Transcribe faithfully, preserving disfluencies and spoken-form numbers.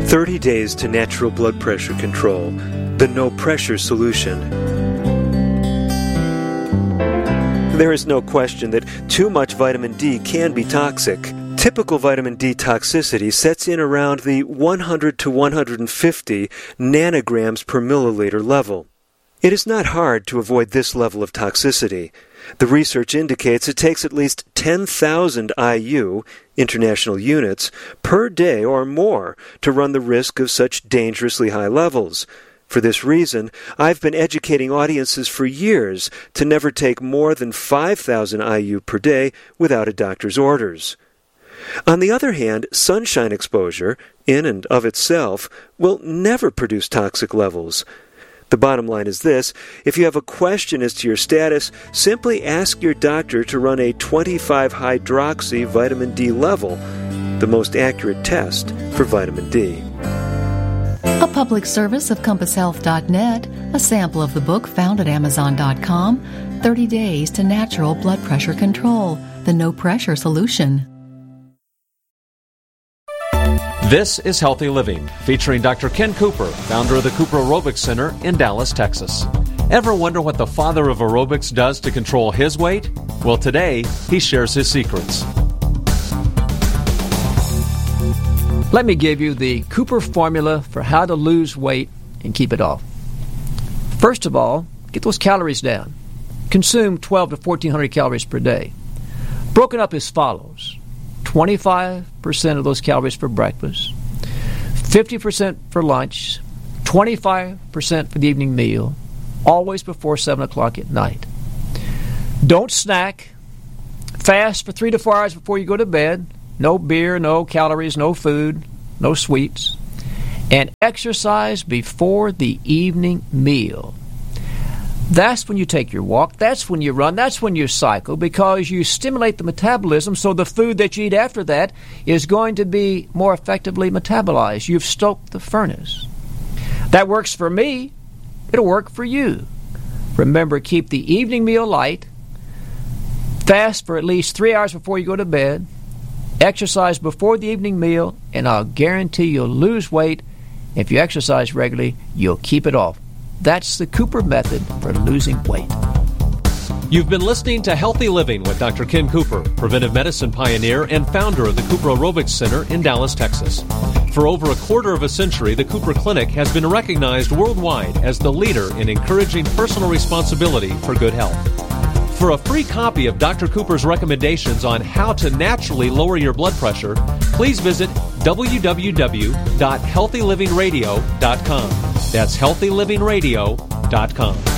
thirty days to natural blood pressure control. The no-pressure solution. There is no question that too much vitamin D can be toxic. Typical vitamin D toxicity sets in around the one hundred to one hundred fifty nanograms per milliliter level. It is not hard to avoid this level of toxicity. The research indicates it takes at least ten thousand I U, international units, per day or more to run the risk of such dangerously high levels. For this reason, I've been educating audiences for years to never take more than five thousand I U per day without a doctor's orders. On the other hand, sunshine exposure, in and of itself, will never produce toxic levels. The bottom line is this: if you have a question as to your status, simply ask your doctor to run a twenty-five hydroxy vitamin D level, the most accurate test for vitamin D. A public service of compass health dot net, a sample of the book found at amazon dot com, thirty days to Natural Blood Pressure Control, the no-pressure solution. This is Healthy Living, featuring Doctor Ken Cooper, founder of the Cooper Aerobics Center in Dallas, Texas. Ever wonder what the father of aerobics does to control his weight? Well, today, he shares his secrets. Let me give you the Cooper formula for how to lose weight and keep it off. First of all, get those calories down. Consume twelve to fourteen hundred calories per day. Broken up as follows: twenty-five percent of those calories for breakfast, fifty percent for lunch, twenty-five percent for the evening meal, always before seven o'clock at night. Don't snack. Fast for three to four hours before you go to bed. No beer, no calories, no food, no sweets. And exercise before the evening meal. That's when you take your walk, that's when you run, that's when you cycle, because you stimulate the metabolism, so the food that you eat after that is going to be more effectively metabolized. You've stoked the furnace. That works for me. It'll work for you. Remember, keep the evening meal light. Fast for at least three hours before you go to bed. Exercise before the evening meal, and I'll guarantee you'll lose weight. If you exercise regularly, you'll keep it off. That's the Cooper method for losing weight. You've been listening to Healthy Living with Doctor Ken Cooper, preventive medicine pioneer and founder of the Cooper Aerobics Center in Dallas, Texas. For over a quarter of a century, the Cooper Clinic has been recognized worldwide as the leader in encouraging personal responsibility for good health. For a free copy of Doctor Cooper's recommendations on how to naturally lower your blood pressure, please visit w w w dot healthy living radio dot com. That's healthy living radio dot com.